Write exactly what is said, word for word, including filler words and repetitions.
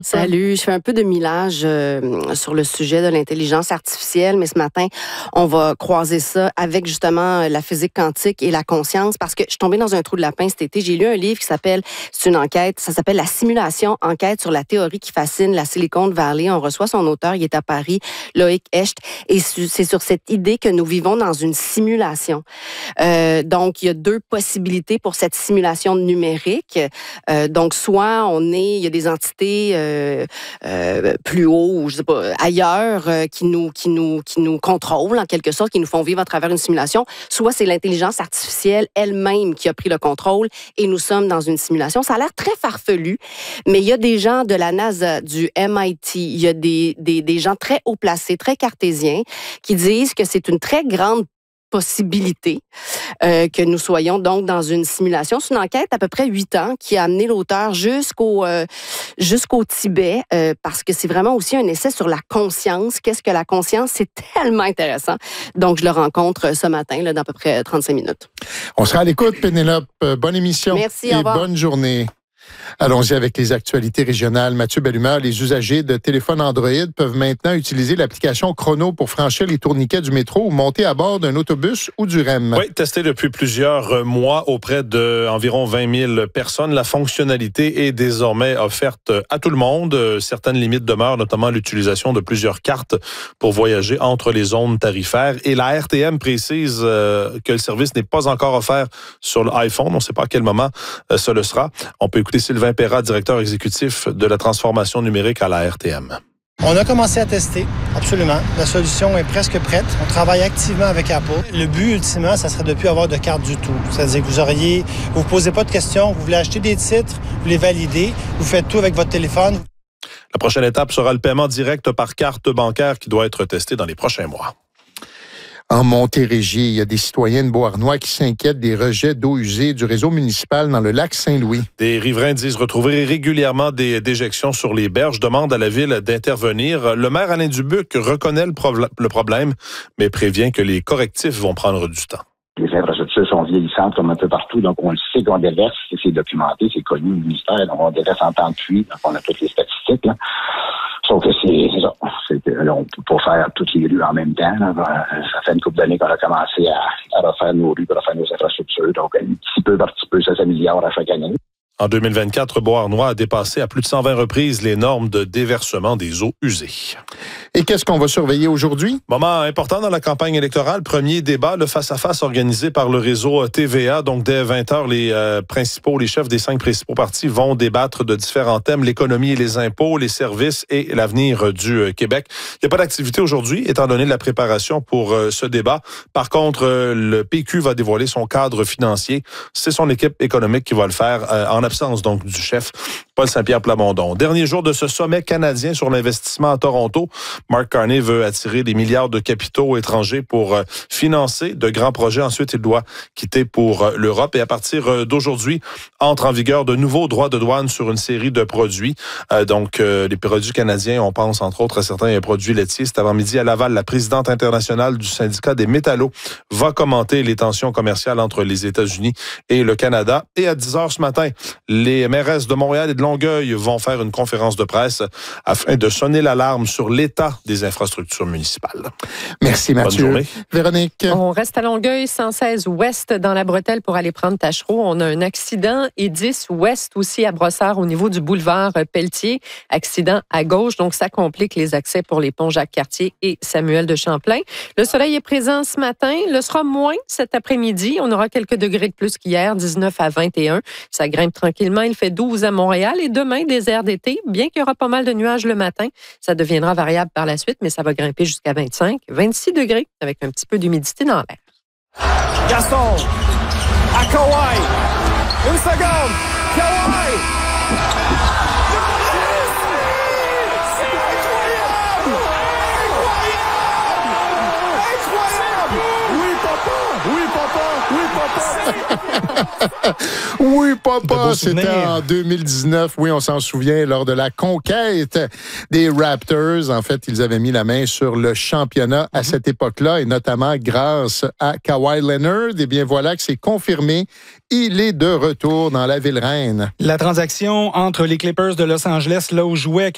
Salut, je fais un peu de millage euh, sur le sujet de l'intelligence artificielle, mais ce matin, on va croiser ça avec justement la physique quantique et la conscience, parce que je suis tombée dans un trou de lapin cet été. J'ai lu un livre qui s'appelle, c'est une enquête, ça s'appelle La simulation, enquête sur la théorie qui fascine la Silicon Valley. On reçoit son auteur, il est à Paris, Loïc Hecht, et c'est sur cette idée que nous vivons dans une simulation. Euh, donc, il y a deux possibilités pour cette simulation numérique. Euh, donc, soit on est, il y a des entités euh, Euh, euh, plus haut ou je sais pas ailleurs euh, qui nous qui nous qui nous contrôlent en quelque sorte, qui nous font vivre à travers une simulation, soit c'est l'intelligence artificielle elle-même qui a pris le contrôle et nous sommes dans une simulation. Ça a l'air très farfelu, mais il y a des gens de la NASA, du M I T, il y a des des des gens très haut placés, très cartésiens qui disent que c'est une très grande possibilité euh, que nous soyons donc dans une simulation. C'est une enquête à peu près huit ans qui a amené l'auteur jusqu'au euh, jusqu'au Tibet euh, parce que c'est vraiment aussi un essai sur la conscience. Qu'est-ce que la conscience? C'est tellement intéressant. Donc, je le rencontre ce matin, là, dans à peu près trente-cinq minutes. On sera à l'écoute, Pénélope. Bonne émission. Merci, et au revoir. Bonne journée. Allons-y avec les actualités régionales. Mathieu Bellumeur, les usagers de téléphones Android peuvent maintenant utiliser l'application Chrono pour franchir les tourniquets du métro ou monter à bord d'un autobus ou du R E M. Oui, testé depuis plusieurs mois auprès d'environ vingt mille personnes. La fonctionnalité est désormais offerte à tout le monde. Certaines limites demeurent, notamment l'utilisation de plusieurs cartes pour voyager entre les zones tarifaires. Et la R T M précise euh, que le service n'est pas encore offert sur l'iPhone. On ne sait pas à quel moment euh, ce le sera. On peut écouter Sylvain Perrat, directeur exécutif de la transformation numérique à la R T M. On a commencé à tester, absolument. La solution est presque prête. On travaille activement avec Apple. Le but, ultimement, ça serait de ne plus avoir de carte du tout. C'est-à-dire que vous auriez, vous ne posez pas de questions, vous voulez acheter des titres, vous les validez, vous faites tout avec votre téléphone. La prochaine étape sera le paiement direct par carte bancaire qui doit être testé dans les prochains mois. En Montérégie, il y a des citoyens de Beauharnois qui s'inquiètent des rejets d'eau usée du réseau municipal dans le lac Saint-Louis. Des riverains disent retrouver régulièrement des déjections sur les berges, demandent à la ville d'intervenir. Le maire Alain Dubuc reconnaît le, pro- le problème, mais prévient que les correctifs vont prendre du temps. Les infrastructures sont vieillissantes comme un peu partout, donc on le sait qu'on déverse, c'est documenté, c'est connu au ministère, donc on déverse en temps de pluie, donc on a toutes les statistiques, là. Sauf que c'est, c'est ça. C'est, là, on peut pas faire toutes les rues en même temps. Là. Ça fait une couple d'années qu'on a commencé à, à refaire nos rues, à refaire nos infrastructures. Donc, un petit peu par petit peu, ça s'améliore à chaque année. En deux mille vingt-quatre, Beauharnois a dépassé à plus de cent vingt reprises les normes de déversement des eaux usées. Et qu'est-ce qu'on va surveiller aujourd'hui? Moment important dans la campagne électorale. Premier débat, le face-à-face organisé par le réseau T V A. Donc, dès vingt heures, les euh, principaux, les chefs des cinq principaux partis vont débattre de différents thèmes, l'économie et les impôts, les services et l'avenir du euh, Québec. Il n'y a pas d'activité aujourd'hui, étant donné la préparation pour euh, ce débat. Par contre, euh, le P Q va dévoiler son cadre financier. C'est son équipe économique qui va le faire euh, en absence donc du chef Paul Saint-Pierre Plamondon. Dernier jour de ce sommet canadien sur l'investissement à Toronto. Mark Carney veut attirer des milliards de capitaux étrangers pour euh, financer de grands projets. Ensuite, il doit quitter pour euh, l'Europe. Et à partir euh, d'aujourd'hui, entre en vigueur de nouveaux droits de douane sur une série de produits. Euh, donc, euh, les produits canadiens, on pense entre autres à certains produits laitiers. Cet avant-midi à Laval, la présidente internationale du syndicat des métallos va commenter les tensions commerciales entre les États-Unis et le Canada. Et à dix heures ce matin, les mairesses de Montréal et de Longueuil vont faire une conférence de presse afin de sonner l'alarme sur l'état des infrastructures municipales. Merci Mathieu. Véronique. On reste à Longueuil, cent seize ouest dans la bretelle pour aller prendre Tachereau. On a un accident et dix ouest aussi à Brossard au niveau du boulevard Pelletier. Accident à gauche, donc ça complique les accès pour les ponts Jacques-Cartier et Samuel de Champlain. Le soleil est présent ce matin, le sera moins cet après-midi. On aura quelques degrés de plus qu'hier, dix-neuf à vingt et un. Ça grimpe tranquillement. Il fait douze à Montréal et demain, des airs d'été. Bien qu'il y aura pas mal de nuages le matin, ça deviendra variable par la suite, mais ça va grimper jusqu'à vingt-cinq, vingt-six degrés avec un petit peu d'humidité dans l'air. Gaston, à Kawhi, une seconde, Kawhi! Oui, papa, c'était en deux mille dix-neuf. Oui, on s'en souvient, lors de la conquête des Raptors. En fait, ils avaient mis la main sur le championnat à cette époque-là, et notamment grâce à Kawhi Leonard. Et bien voilà que c'est confirmé. Il est de retour dans la ville reine. La transaction entre les Clippers de Los Angeles, là où jouait